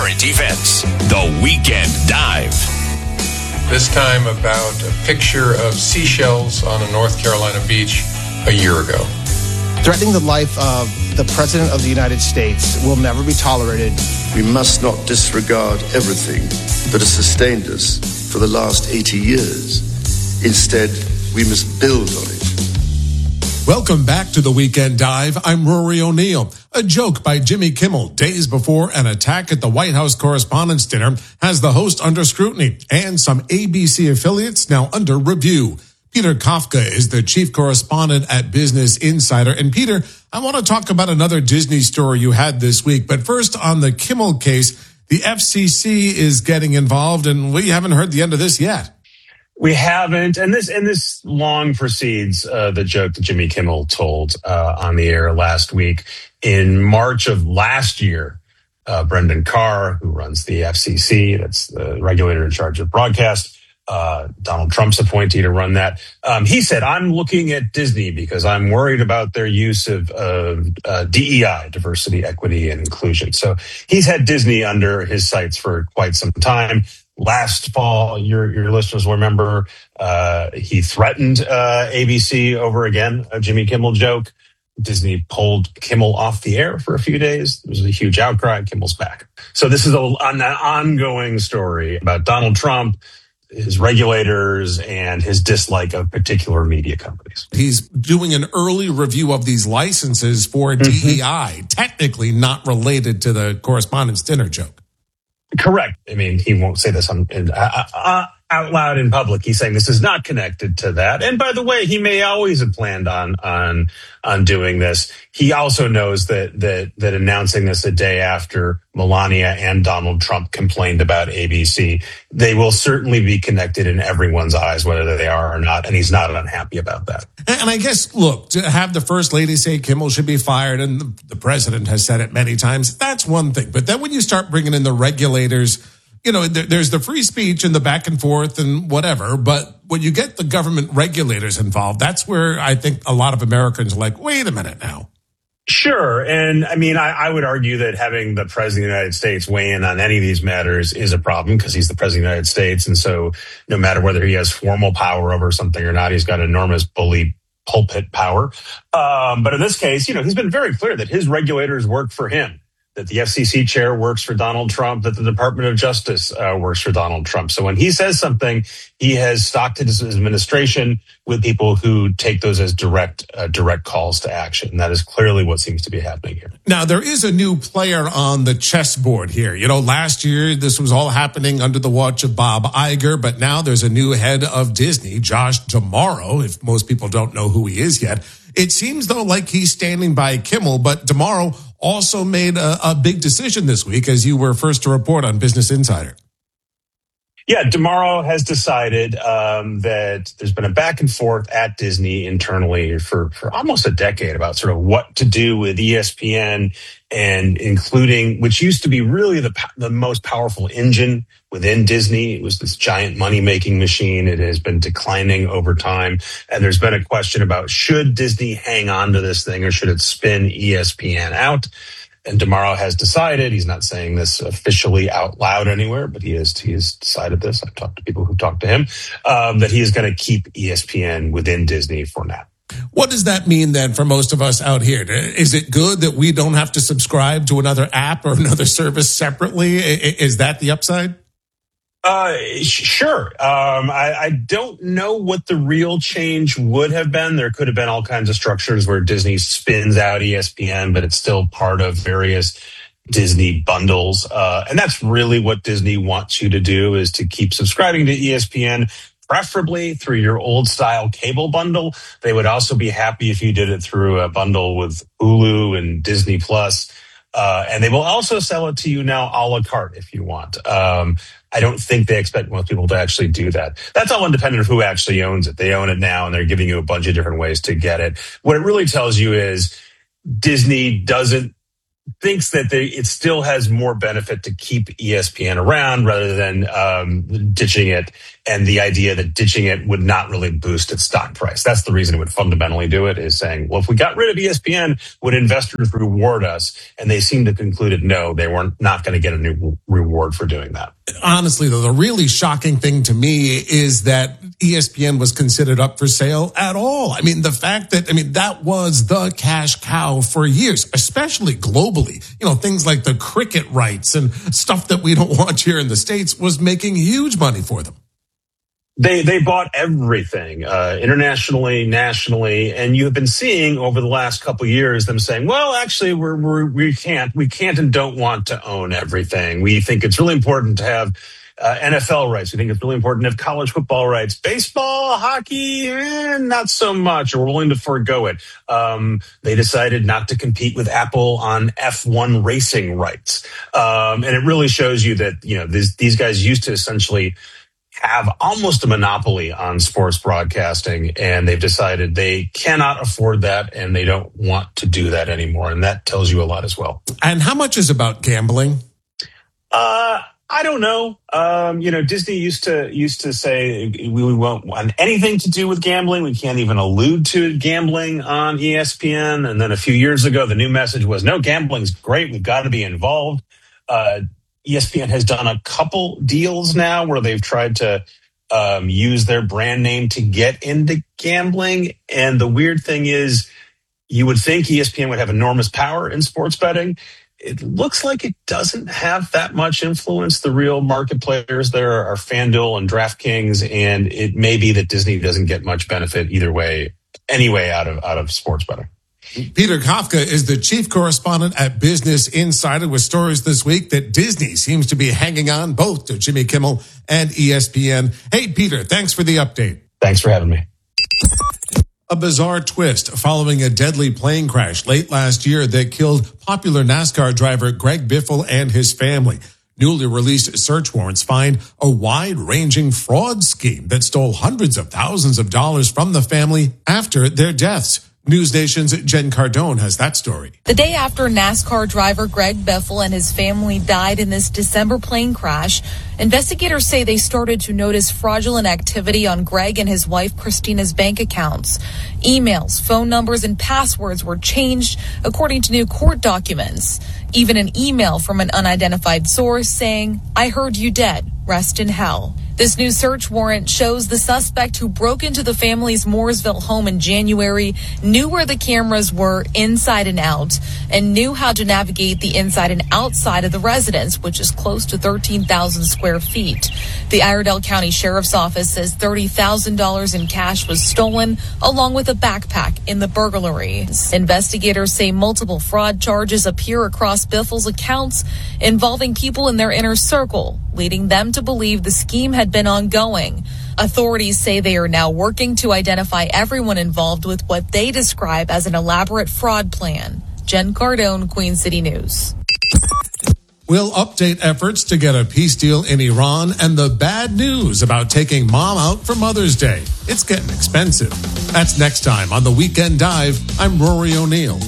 current events. The Weekend Dive. This time about a picture of seashells on a North Carolina beach a year ago. Threatening the life of the President of the United States will never be tolerated. We must not disregard everything that has sustained us for the last 80 years. Instead, we must build on it. Welcome back to the Weekend Dive. I'm Rory O'Neill. A joke by Jimmy Kimmel days before an attack at the White House Correspondents' Dinner has the host under scrutiny and some ABC affiliates now under review. Peter Kafka is the chief correspondent at Business Insider. And Peter, I want to talk about another Disney story you had this week. But first, on the Kimmel case, the FCC is getting involved, and we haven't heard the end of this yet. We haven't, and this long precedes the joke that Jimmy Kimmel told on the air last week. In March of last year, Brendan Carr, who runs the FCC, that's the regulator in charge of broadcast, Donald Trump's appointee to run that, he said, "I'm looking at Disney because I'm worried about their use of DEI, diversity, equity, and inclusion." So he's had Disney under his sights for quite some time. Last fall, your listeners will remember, he threatened ABC over, again, a Jimmy Kimmel joke. Disney pulled Kimmel off the air for a few days. There was a huge outcry. Kimmel's back. So this is an ongoing story about Donald Trump, his regulators, and his dislike of particular media companies. He's doing an early review of these licenses for DEI, technically not related to the Correspondents' Dinner joke. Correct. I mean, he won't say this out loud in public. He's saying this is not connected to that. And by the way, he may always have planned on doing this. He also knows that announcing this a day after Melania and Donald Trump complained about ABC, they will certainly be connected in everyone's eyes, whether they are or not. And he's not unhappy about that. And I guess, look, to have the first lady say Kimmel should be fired, and the president has said it many times, that's one thing. But then when you start bringing in the regulators, you know, there's the free speech and the back and forth and whatever. But when you get the government regulators involved, that's where I think a lot of Americans are like, wait a minute now. Sure. And I mean, I would argue that having the president of the United States weigh in on any of these matters is a problem because he's the president of the United States. And so no matter whether he has formal power over something or not, he's got enormous bully pulpit power. But in this case, you know, he's been very clear that his regulators work for him, that the FCC chair works for Donald Trump, that the Department of Justice works for Donald Trump. So when he says something, he has stocked his administration with people who take those as direct calls to action. And that is clearly what seems to be happening here. Now, there is a new player on the chessboard here. You know, last year, this was all happening under the watch of Bob Iger, but now there's a new head of Disney, Josh D'Amaro, if most people don't know who he is yet. It seems, though, like he's standing by Kimmel, but D'Amaro also made a big decision this week, as you were first to report on Business Insider. Yeah, D'Amaro has decided that there's been a back and forth at Disney internally for almost a decade about sort of what to do with ESPN, and including, which used to be really the most powerful engine within Disney. It was this giant money-making machine. It has been declining over time. And there's been a question about, should Disney hang on to this thing or should it spin ESPN out? And D'Amaro has decided, he's not saying this officially out loud anywhere, but he has decided this. I've talked to people who talked to him, that he is going to keep ESPN within Disney for now. What does that mean then for most of us out here? Is it good that we don't have to subscribe to another app or another service separately? Is that the upside? Sure. I don't know what the real change would have been. There could have been all kinds of structures where Disney spins out ESPN, but it's still part of various Disney bundles. And that's really what Disney wants you to do, is to keep subscribing to ESPN, preferably through your old style cable bundle. They would also be happy if you did it through a bundle with Hulu and Disney Plus. And they will also sell it to you now a la carte if you want. I don't think they expect most people to actually do that. That's all independent of who actually owns it. They own it now, and they're giving you a bunch of different ways to get it. What it really tells you is Disney doesn't thinks that it still has more benefit to keep ESPN around rather than ditching it, and the idea that ditching it would not really boost its stock price. That's the reason it would fundamentally do it, is saying, well, if we got rid of ESPN, would investors reward us? And they seem to concluded no, they were not going to get a new reward for doing that. Honestly, though, the really shocking thing to me is that ESPN was considered up for sale at all. I mean, the fact that, that was the cash cow for years, especially globally. Things like the cricket rights and stuff that we don't watch here in the States was making huge money for them. They bought everything, internationally, nationally, and you have been seeing over the last couple of years them saying, well, actually, we can't and don't want to own everything. We think it's really important to have NFL rights. We think it's really important to have college football rights. Baseball, hockey, not so much, or we're willing to forego it. They decided not to compete with Apple on F1 racing rights. And it really shows you that, these guys used to essentially have almost a monopoly on sports broadcasting, and they've decided they cannot afford that, and they don't want to do that anymore. And that tells you a lot as well. And how much is about gambling? I don't know. Disney used to say we won't want anything to do with gambling. We can't even allude to gambling on ESPN. And then a few years ago, the new message was, no, gambling's great. We've got to be involved. ESPN has done a couple deals now where they've tried to use their brand name to get into gambling. And the weird thing is, you would think ESPN would have enormous power in sports betting. It looks like it doesn't have that much influence. The real market players there are FanDuel and DraftKings, and it may be that Disney doesn't get much benefit either way, anyway, out of sports betting. Peter Kafka is the chief correspondent at Business Insider with stories this week that Disney seems to be hanging on both to Jimmy Kimmel and ESPN. Hey, Peter, thanks for the update. Thanks for having me. A bizarre twist following a deadly plane crash late last year that killed popular NASCAR driver Greg Biffle and his family. Newly released search warrants find a wide-ranging fraud scheme that stole hundreds of thousands of dollars from the family after their deaths. News Nation's Jen Cardone has that story. The day after NASCAR driver Greg Biffle and his family died in this December plane crash, investigators say they started to notice fraudulent activity on Greg and his wife Christina's bank accounts. Emails, phone numbers, and passwords were changed, according to new court documents. Even an email from an unidentified source saying, "I heard you dead. Rest in hell." This new search warrant shows the suspect who broke into the family's Mooresville home in January knew where the cameras were inside and out and knew how to navigate the inside and outside of the residence, which is close to 13,000 square feet. The Iredell County Sheriff's Office says $30,000 in cash was stolen, along with a backpack in the burglary. Investigators say multiple fraud charges appear across Biffle's accounts involving people in their inner circle, leading them to believe the scheme had been ongoing. Authorities say they are now working to identify everyone involved with what they describe as an elaborate fraud plan. Jen Cardone, Queen City News. We'll update efforts to get a peace deal in Iran and the bad news about taking mom out for Mother's Day. It's getting expensive. That's next time on The Weekend Dive. I'm Rory O'Neill.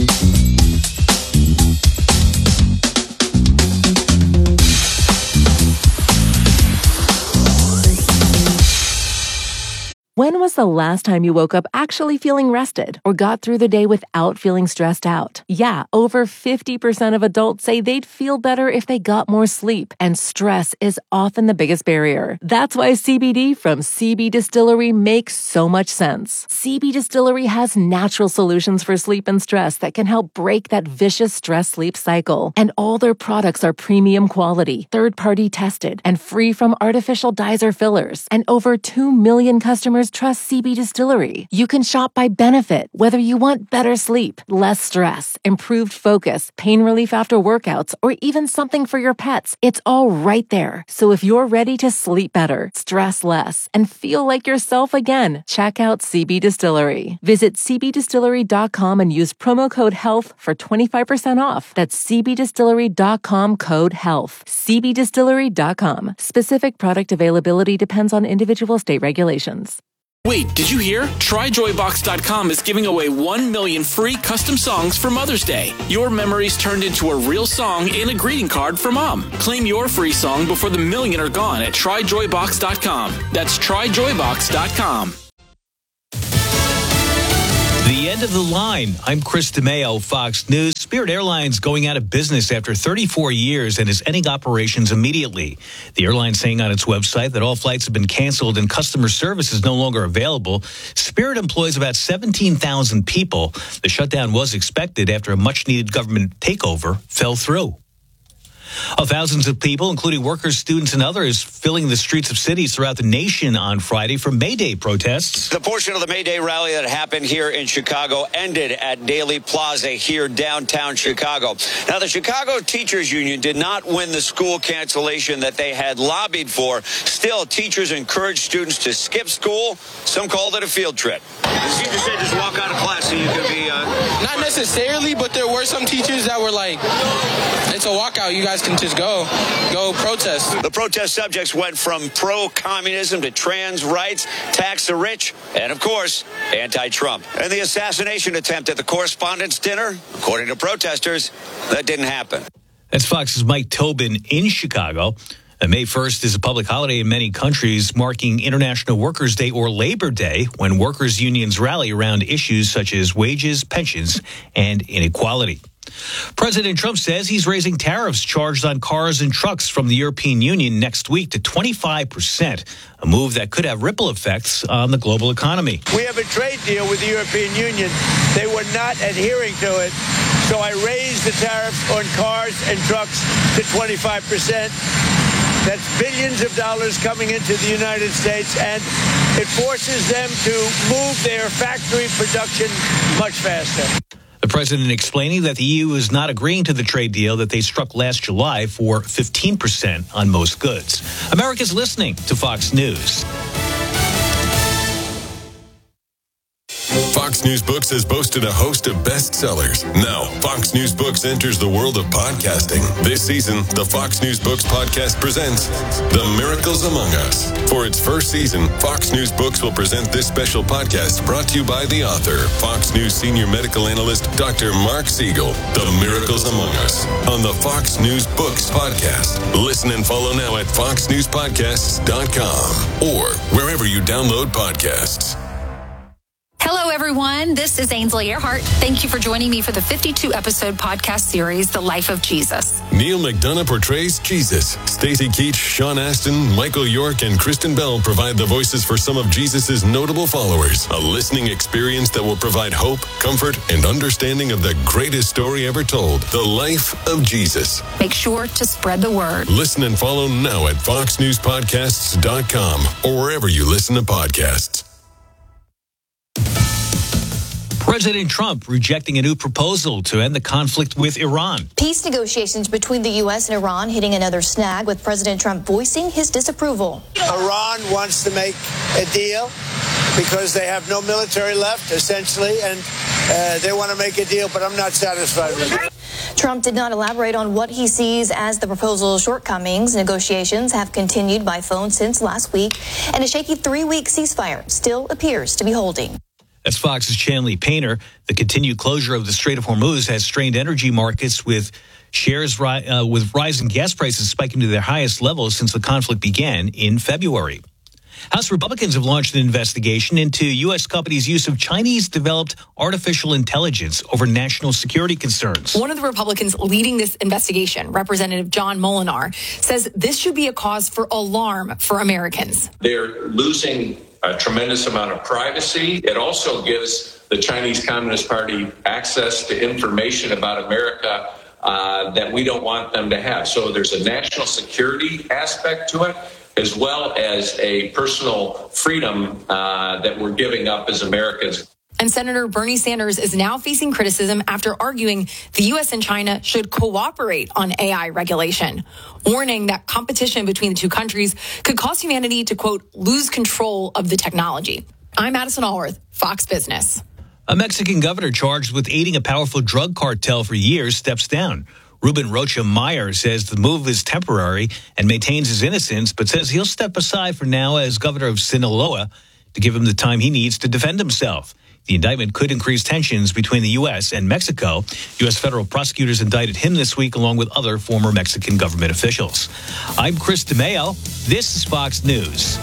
When was the last time you woke up actually feeling rested or got through the day without feeling stressed out? Yeah, over 50% of adults say they'd feel better if they got more sleep, and stress is often the biggest barrier. That's why CBD from CB Distillery makes so much sense. CB Distillery has natural solutions for sleep and stress that can help break that vicious stress-sleep cycle. And all their products are premium quality, third-party tested, and free from artificial dyes or fillers. And over 2 million customers trust CB Distillery. You can shop by benefit, whether you want better sleep, less stress, improved focus, pain relief after workouts, or even something for your pets. It's all right there. So if you're ready to sleep better, stress less, and feel like yourself again, check out CB Distillery. Visit cbdistillery.com and use promo code HEALTH for 25% off. That's cbdistillery.com, code HEALTH. cbdistillery.com. Specific product availability depends on individual state regulations. Wait, did you hear? TryJoyBox.com is giving away 1 million free custom songs for Mother's Day. Your memories turned into a real song and a greeting card for Mom. Claim your free song before the million are gone at TryJoyBox.com. That's TryJoyBox.com. The end of the line. I'm Chris DeMeo, Fox News. Spirit Airlines going out of business after 34 years and is ending operations immediately. The airline saying on its website that all flights have been canceled and customer service is no longer available. Spirit employs about 17,000 people. The shutdown was expected after a much-needed government takeover fell through. Thousands of people, including workers, students, and others, filling the streets of cities throughout the nation on Friday for May Day protests. The portion of the May Day rally that happened here in Chicago ended at Daley Plaza here downtown Chicago. Now, the Chicago Teachers Union did not win the school cancellation that they had lobbied for. Still, teachers encouraged students to skip school. Some called it a field trip. The teacher said just walk out of class so you could be... Not necessarily, but there were some teachers that were like, it's a walkout. You guys can just go protest. The protest subjects went from pro-communism to trans rights, tax the rich, and, of course, anti-Trump. And the assassination attempt at the Correspondents' Dinner, according to protesters, that didn't happen. That's Fox's Mike Tobin in Chicago. May 1st is a public holiday in many countries, marking International Workers' Day or Labor Day, when workers' unions rally around issues such as wages, pensions, and inequality. President Trump says he's raising tariffs charged on cars and trucks from the European Union next week to 25%, a move that could have ripple effects on the global economy. We have a trade deal with the European Union. They were not adhering to it, so I raised the tariffs on cars and trucks to 25%. That's billions of dollars coming into the United States, and it forces them to move their factory production much faster. The president explaining that the EU is not agreeing to the trade deal that they struck last July for 15% on most goods. America's listening to Fox News. Fox News Books has boasted a host of bestsellers. Now, Fox News Books enters the world of podcasting. This season, the Fox News Books podcast presents The Miracles Among Us. For its first season, Fox News Books will present this special podcast brought to you by the author, Fox News senior medical analyst, Dr. Mark Siegel. The Miracles Among Us on the Fox News Books podcast. Listen and follow now at foxnewspodcasts.com or wherever you download podcasts. Hello, everyone. This is Ainsley Earhart. Thank you for joining me for the 52-episode podcast series, The Life of Jesus. Neil McDonough portrays Jesus. Stacey Keach, Sean Astin, Michael York, and Kristen Bell provide the voices for some of Jesus' notable followers. A listening experience that will provide hope, comfort, and understanding of the greatest story ever told, The Life of Jesus. Make sure to spread the word. Listen and follow now at foxnewspodcasts.com or wherever you listen to podcasts. President Trump rejecting a new proposal to end the conflict with Iran. Peace negotiations between the U.S. and Iran hitting another snag, with President Trump voicing his disapproval. Iran wants to make a deal because they have no military left, essentially, and they want to make a deal, but I'm not satisfied with it. Trump did not elaborate on what he sees as the proposal's shortcomings. Negotiations have continued by phone since last week, and a shaky 3-week ceasefire still appears to be holding. That's Fox's Chanley Painter. The continued closure of the Strait of Hormuz has strained energy markets, with shares with rising gas prices spiking to their highest levels since the conflict began in February. House Republicans have launched an investigation into U.S. companies' use of Chinese-developed artificial intelligence over national security concerns. One of the Republicans leading this investigation, Representative John Molinar, says this should be a cause for alarm for Americans. They're losing a tremendous amount of privacy. It also gives the Chinese Communist Party access to information about America that we don't want them to have. So there's a national security aspect to it, as well as a personal freedom that we're giving up as Americans. And Senator Bernie Sanders is now facing criticism after arguing the U.S. and China should cooperate on AI regulation, warning that competition between the two countries could cause humanity to, quote, lose control of the technology. I'm Madison Allworth, Fox Business. A Mexican governor charged with aiding a powerful drug cartel for years steps down. Ruben Rocha Meyer says the move is temporary and maintains his innocence, but says he'll step aside for now as governor of Sinaloa. to give him the time he needs to defend himself. The indictment could increase tensions between the U.S. and Mexico. U.S. federal prosecutors indicted him this week along with other former Mexican government officials. I'm Chris DeMeo. This is Fox News.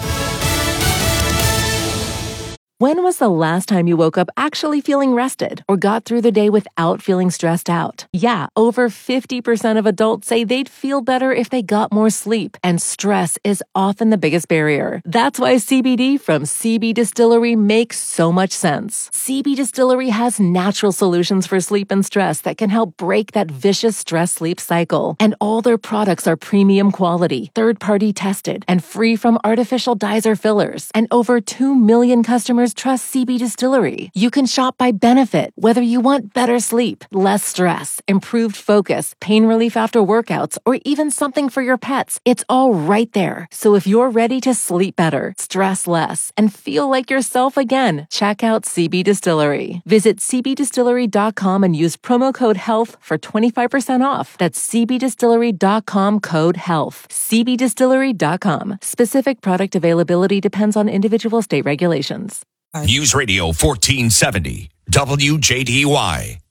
When was the last time you woke up actually feeling rested or got through the day without feeling stressed out? Yeah, over 50% of adults say they'd feel better if they got more sleep, and stress is often the biggest barrier. That's why CBD from CB Distillery makes so much sense. CB Distillery has natural solutions for sleep and stress that can help break that vicious stress-sleep cycle. And all their products are premium quality, third-party tested, and free from artificial dyes or fillers. And over 2 million customers trust CB Distillery. You can shop by benefit, whether you want better sleep, less stress, improved focus, pain relief after workouts, or even something for your pets. It's all right there. So if you're ready to sleep better, stress less, and feel like yourself again, check out CB Distillery. Visit cbdistillery.com and use promo code HEALTH for 25% off. That's cbdistillery.com code HEALTH. cbdistillery.com. Specific product availability depends on individual state regulations. News Radio 1470, WJDY.